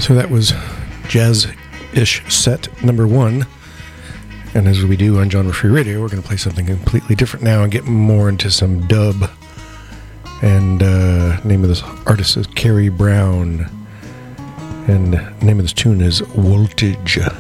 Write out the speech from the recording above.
So that was Jazz-ish set number 1. And as we do on Genre Free Radio, we're going to play something completely different now and get more into some dub. And name of this artist is Carrie Brown. And the name of this tune is Voltage.